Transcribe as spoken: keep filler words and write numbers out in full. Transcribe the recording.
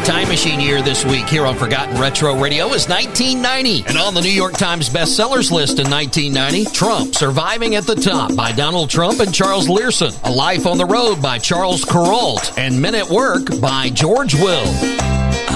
Time Machine year this week here on Forgotten Retro Radio is nineteen ninety. And on the New York Times bestsellers list in nineteen ninety, Trump, Surviving at the Top by Donald Trump and Charles Learson, A Life on the Road by Charles Kuralt, and Men at Work by George Will.